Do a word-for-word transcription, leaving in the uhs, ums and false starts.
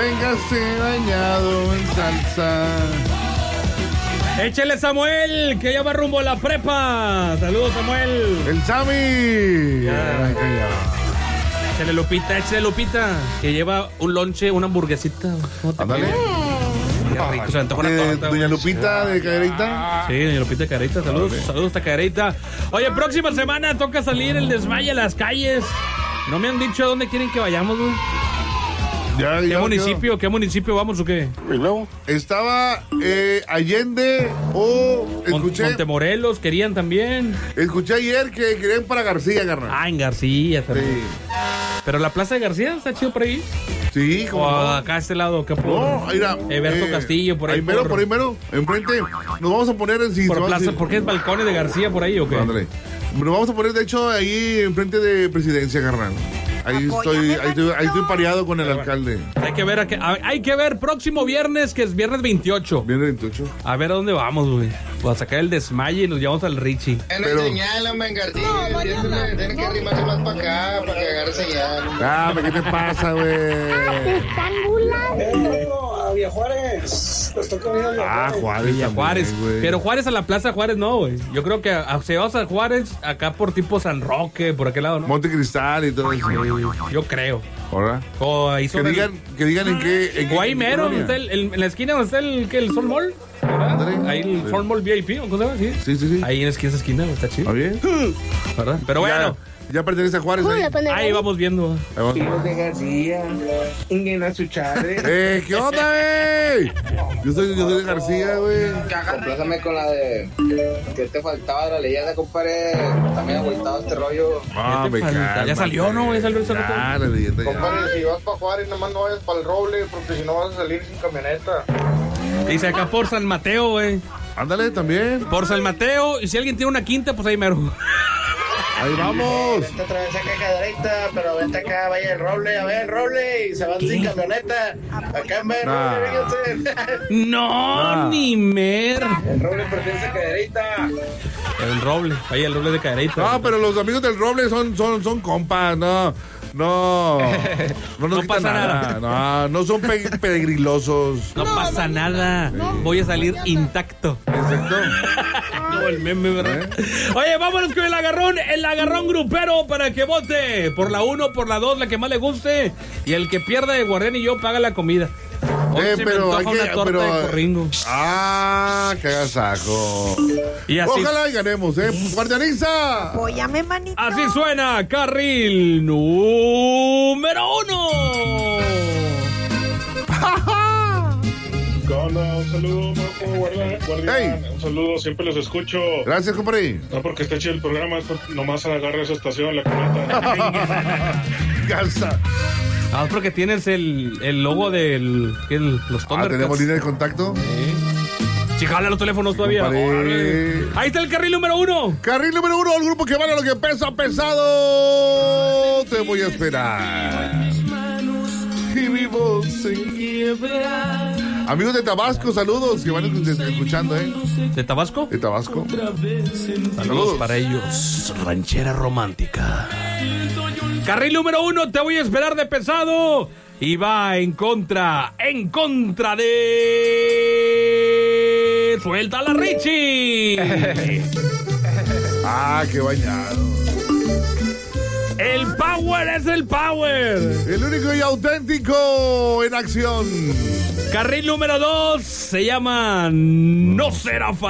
véngase bañado en salsa. Échale, Samuel, que ya va rumbo a la prepa. Saludos, Samuel. El Sammy. Ya. Échale, Lupita, échale, Lupita, que lleva un lonche, una hamburguesita. Ándale. Qué rico, se me antoja una Eh, torta. Doña Lupita de Cadereyta. Sí, doña Lupita de Cadereyta, saludos, Vale. saludos a Cadereyta. Oye, próxima semana toca salir el desmaye a las calles. No me han dicho a dónde quieren que vayamos, güey. Ya, ¿Qué ya municipio, qué municipio vamos o qué? ¿Y luego? Estaba eh, Allende o escuché, Montemorelos querían también. escuché ayer que querían para García, carnal. Ah, en García también. Sí. Pero la Plaza de García está chido por ahí. Sí, como O no. acá a este lado, acá por No, mira, Eberto eh, Castillo, por ahí. Ahí mero, por ahí mero, enfrente. Nos vamos a poner en sí, Por se va a plaza, decir- ¿por qué es balcones de García por ahí o qué? Ándale. Nos vamos a poner, de hecho, ahí enfrente de Presidencia, carnal. Ahí estoy, ahí estoy, ahí estoy pareado con el alcalde. Hay que ver, a qué- a- hay que ver próximo viernes, que es viernes veintiocho. Viene veintiocho. A ver a dónde vamos, güey. Pues a sacar el desmaye y nos llevamos al Richie. Pero- Señálame, García. Tienes que arrimarse más para acá para que agarre señal. Ah, ¿qué te pasa, güey? Están burlas. A Villa Juárez. Te toca venir a Villa Ah, Juárez. Villa también, Juárez. güey. Pero Juárez a la Plaza Juárez no, güey. Yo creo que a, si vamos a Juárez, acá por tipo San Roque, por aquel lado, ¿no? Monte Cristal y todo eso. Yo creo. ¿Ahora? O ahí Que sobre el- digan, que digan en qué. En qué O ahí mero, colonia. donde está el- el- en la esquina donde está el, ¿qué, el Sol Mall. ¿Verdad? Ándale. Ahí el Sí. Sol Mall V I P, ¿o cómo se llama? Sí. Sí, sí, sí. Ahí en esa esquina, esa esquina, está chido. ¿Está bien? ¿Verdad? Pero bueno, Ya, ya pertenece a Juárez. ¿Cómo Ahí. le ponen ahí vamos viendo. Ahí vamos. Hijos de García. Inguen a su chale. Eh, ¿qué onda, güey? Yo soy, yo soy de García, güey. Complázame con la de que te faltaba de la leyenda, compadre. También ha vueltado este rollo. Ah, ¿Qué te me falta? calma, Ya salió, ¿no? Ya salió el cerro. Ah, la leyenda ya. Compadre, si vas para Juárez, nada más no vayas para el Roble, porque si no vas a salir sin camioneta. Dice acá por San Mateo, güey. Ándale, también. Por San Mateo. Y si alguien tiene una quinta, pues ahí mero. Ahí vamos. Vente otra vez acá a Cadereyta, pero vente acá, vaya el Roble, a ver el Roble, y se van sin camioneta. Acá en vez del Nah. Roble, fíjense. No, Ah. ni mer. El Roble pertenece a Cadereyta. El roble. Ahí el roble de Cadereyta. No, pero los amigos del Roble son, son, son compas, no. No. No nos No quitan pasa nada. No, no son pe- peregrilosos. No pasa nada. Voy a salir intacto. Exacto. Como el meme, ¿verdad? Oye, vámonos con el agarrón, el agarrón grupero para que vote por la uno, por la dos, la que más le guste. Y el que pierda de Guardián y yo paga la comida. Hoy Eh, se me pero antoja hay que- una torta pero, de corringo. Ah, qué agasajo. Y así, Ojalá y ganemos, ¿eh? Guardianiza. Apóyame, manito. así suena carril número uno. ¿Qué onda? Un saludo, Marco, guardia- guardián. Hey. Un saludo, siempre los escucho. Gracias, compadre. No porque esté chido el programa, es porque nomás agarra esa estación, la cometa. Casa. Ah, porque tienes el, el logo del ¿qué? El- los Ah, Thundercats. tenemos línea de contacto. Si jala los teléfonos todavía. compadre. Órale. Ahí está el carril número uno. Carril número uno, el grupo que vale lo que pesa pesado. Te voy a esperar. Y vivo sin quiebra. Amigos de Tabasco, saludos que van escuchando, ¿eh? ¿De Tabasco? De Tabasco. Saludos para ellos. Ranchera romántica. Carril número uno, te voy a esperar de pesado. Y va en contra, en contra de... ¡Suelta la Richie! Ah, qué bañado. El power es el power. El único y auténtico en acción. Carril número dos se llama No Será Fácil.